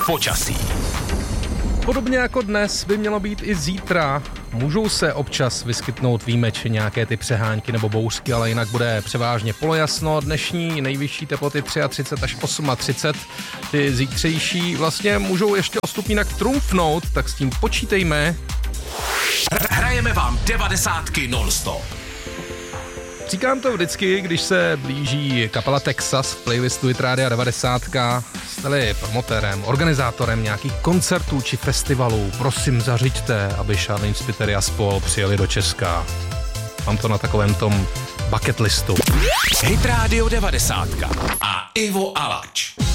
počasí. Podobně jako dnes by mělo být i zítra. Můžou se občas vyskytnout výjimečně nějaké ty přehánky nebo bouřky, ale jinak bude převážně polojasno. Dnešní nejvyšší teploty 33 až 38. Ty zítřejší vlastně můžou ještě o stupínek trumfnout, tak s tím počítejme. Hrajeme vám 90 non-stop. Říkám to vždycky, když se blíží kapela Texas v playlistu Hit Rádia 90. Jste-li promotérem, organizátorem nějakých koncertů či festivalů, prosím zařiďte, aby Charlene Spiteri a spol přijeli do Česka. Mám to na takovém tom bucket listu. Hit Radio 90 a Ivo Alač.